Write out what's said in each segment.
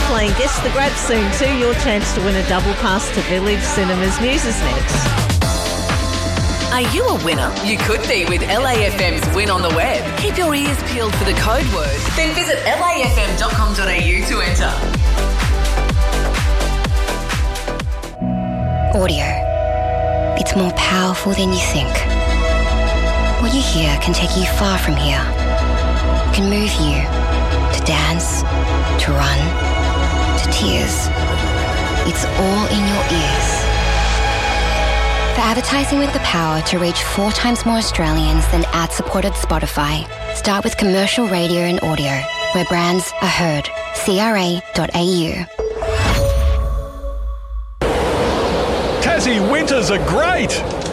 playing Guess the Grab soon too. Your chance to win a double pass to Village Cinemas. News is next. Are you a winner? You could be with LAFM's Win on the Web. Keep your ears peeled for the code word. Then visit lafm.com.au to enter. Audio. It's more powerful than you think. What you hear can take you far from here. It can move you to dance, to run, to tears. It's all in your ears. For advertising with the power to reach 4 times more Australians than ad-supported Spotify, start with commercial radio and audio, where brands are heard. CRA.au. Tassie winters are great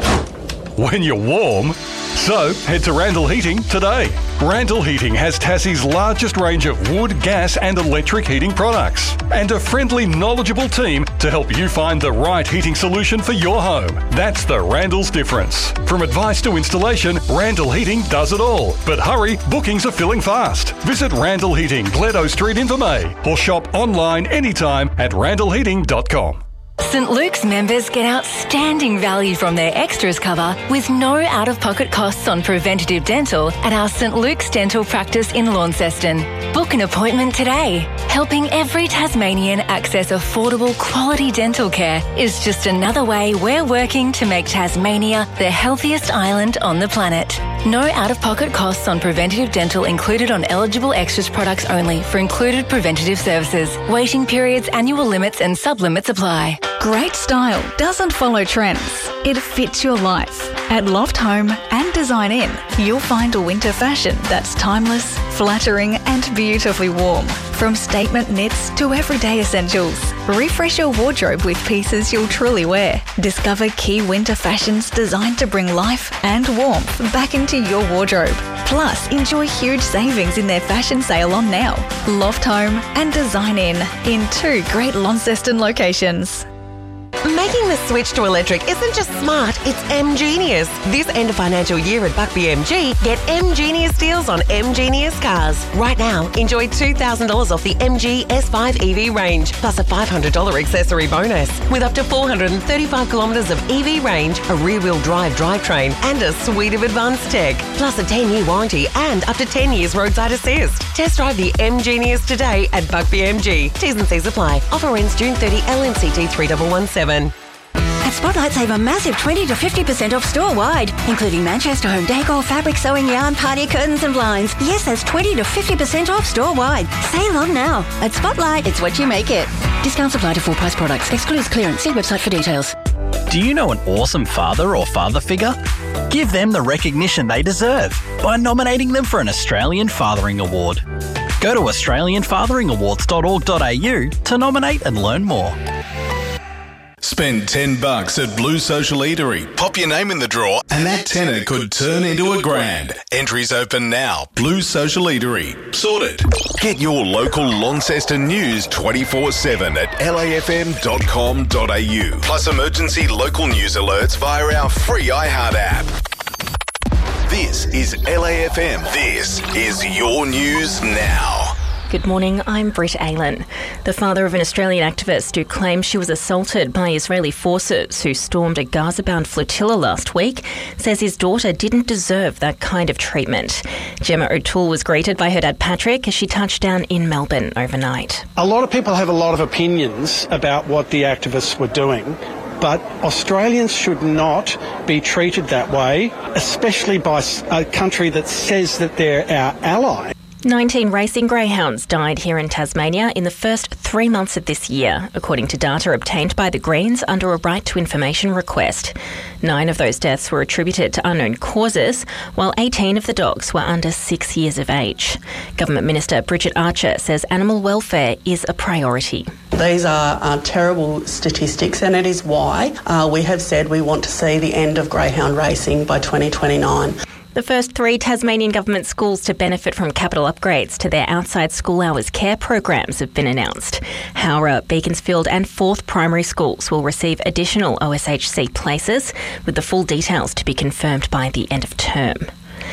when you're warm. So head to Randall Heating today. Randall Heating has Tassie's largest range of wood, gas and electric heating products and a friendly, knowledgeable team to help you find the right heating solution for your home. That's the Randall's difference. From advice to installation, Randall Heating does it all. But hurry, bookings are filling fast. Visit Randall Heating, Gledo Street, Invermay, or shop online anytime at randallheating.com. St Luke's members get outstanding value from their extras cover with no out-of-pocket costs on preventative dental at our St Luke's Dental Practice in Launceston. Book an appointment today. Helping every Tasmanian access affordable, quality dental care is just another way we're working to make Tasmania the healthiest island on the planet. No out-of-pocket costs on preventative dental included on eligible extras products only for included preventative services. Waiting periods, annual limits and sub-limits apply. Great style doesn't follow trends. It fits your life. At Loft Home and Design In, you'll find a winter fashion that's timeless, flattering and beautifully warm. From statement knits to everyday essentials. Refresh your wardrobe with pieces you'll truly wear. Discover key winter fashions designed to bring life and warmth back into your wardrobe. Plus, enjoy huge savings in their fashion sale on now. Loft Home and Design in 2 great Launceston locations. Making the switch to electric isn't just smart, it's M-Genius. This end of financial year at Buckby MG, get M-Genius deals on M-Genius cars. Right now, enjoy $2,000 off the MG S5 EV range, plus a $500 accessory bonus. With up to 435 kilometres of EV range, a rear-wheel drive drivetrain, and a suite of advanced tech. Plus a 10-year warranty and up to 10 years roadside assist. Test drive the M-Genius today at Buckby MG. T's and C's apply. Offer ends June 30, LNCT 3117. At Spotlight, save a massive 20 to 50% off store-wide, including Manchester home decor, fabric, sewing yarn, party curtains and blinds. Yes, that's 20 to 50% off store-wide. Sale on now. At Spotlight, it's what you make it. Discounts apply to full-price products. Excludes clearance. See website for details. Do you know an awesome father or father figure? Give them the recognition they deserve by nominating them for an Australian Fathering Award. Go to australianfatheringawards.org.au to nominate and learn more. Spend $10 at Blue Social Eatery. Pop your name in the draw and that tenner could turn into $1,000. Entries open now. Blue Social Eatery. Sorted. Get your local Launceston news 24/7 at lafm.com.au. Plus emergency local news alerts via our free iHeart app. This is LAFM. This is your news now. Good morning, I'm Britt Aylan. The father of an Australian activist who claims she was assaulted by Israeli forces who stormed a Gaza-bound flotilla last week says his daughter didn't deserve that kind of treatment. Gemma O'Toole was greeted by her dad Patrick as she touched down in Melbourne overnight. A lot of people have a lot of opinions about what the activists were doing, but Australians should not be treated that way, especially by a country that says that they're our ally. 19 racing greyhounds died here in Tasmania in the first 3 months of this year, according to data obtained by the Greens under a right to information request. 9 of those deaths were attributed to unknown causes, while 18 of the dogs were under 6 years of age. Government Minister Bridget Archer says animal welfare is a priority. These are terrible statistics, and it is why we have said we want to see the end of greyhound racing by 2029. The first 3 Tasmanian government schools to benefit from capital upgrades to their outside school hours care programs have been announced. Howrah, Beaconsfield and Forth primary schools will receive additional OSHC places, with the full details to be confirmed by the end of term.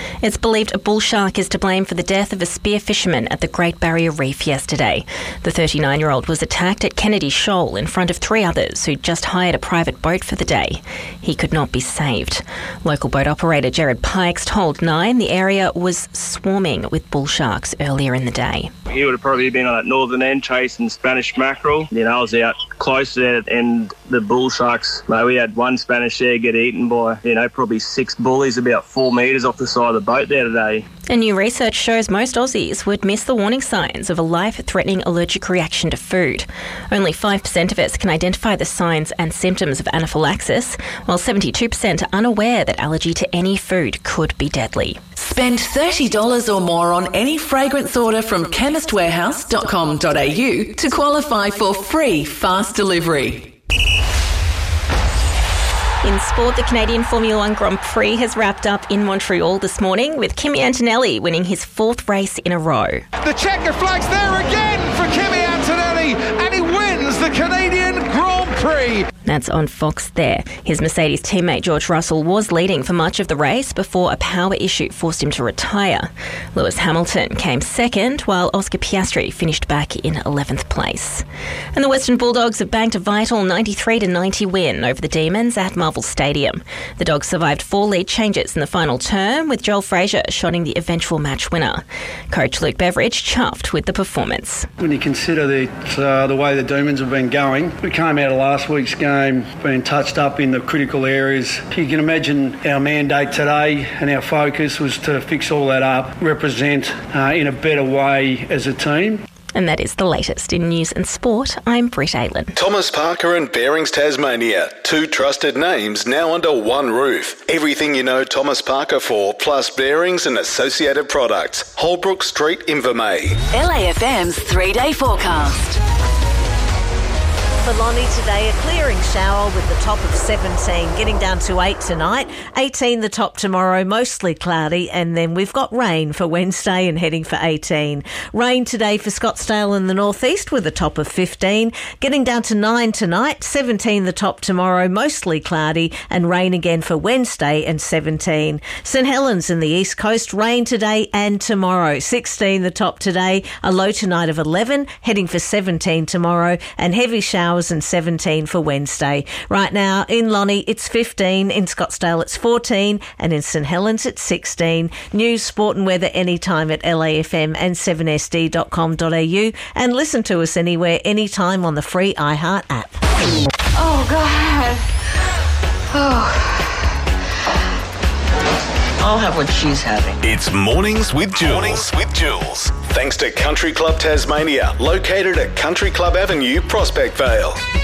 It's believed a bull shark is to blame for the death of a spear fisherman at the Great Barrier Reef yesterday. The 39-year-old was attacked at Kennedy Shoal in front of 3 others who'd just hired a private boat for the day. He could not be saved. Local boat operator Jared Pikes told Nine the area was swarming with bull sharks earlier in the day. He would have probably been on that northern end chasing Spanish mackerel. I was out close to that, and the bull sharks, we had one Spanish there get eaten by, probably 6 bullies about 4 metres off the side of the boat there today. And new research shows most Aussies would miss the warning signs of a life-threatening allergic reaction to food. Only 5% of us can identify the signs and symptoms of anaphylaxis, while 72% are unaware that allergy to any food could be deadly. Spend $30 or more on any fragrance order from chemistwarehouse.com.au to qualify for free fast delivery. In sport, the Canadian Formula One Grand Prix has wrapped up in Montreal this morning with Kimi Antonelli winning his 4th race in a row. The checker flag's there again for Kimi Antonelli, and he wins the Canadian Grand Prix. That's on Fox there. His Mercedes teammate George Russell was leading for much of the race before a power issue forced him to retire. Lewis Hamilton came second, while Oscar Piastri finished back in 11th place. And the Western Bulldogs have banked a vital 93-90 win over the Demons at Marvel Stadium. The Dogs survived 4 lead changes in the final term, with Joel Fraser shotting the eventual match winner. Coach Luke Beveridge chuffed with the performance. When you consider the way the Demons have been going, we came out of last week's game being touched up in the critical areas. You can imagine our mandate today and our focus was to fix all that up, represent in a better way as a team. And that is the latest in news and sport. I'm Britt Aylan. Thomas Parker and Bearings Tasmania. 2 trusted names now under one roof. Everything you know Thomas Parker for, plus bearings and associated products. Holbrook Street, Invermay. LAFM's 3-day forecast. For Lonnie today, a clearing shower with the top of 17, getting down to 8 tonight. 18 the top tomorrow, mostly cloudy, and then we've got rain for Wednesday and heading for 18. Rain today for Scottsdale and the northeast with a top of 15, getting down to 9 tonight. 17 the top tomorrow, mostly cloudy, and rain again for Wednesday and 17. St Helens in the east coast, rain today and tomorrow. 16 the top today, a low tonight of 11, heading for 17 tomorrow, and heavy showers and 17 for Wednesday. Right now in Lonnie it's 15, in Scottsdale it's 14, and in St Helens it's 16. News, sport and weather anytime at LAFM and 7sd.com.au, and listen to us anywhere, anytime on the free iHeart app. Oh God. I'll have what she's having. It's Mornings with Jules. Thanks to Country Club Tasmania, located at Country Club Avenue, Prospect Vale.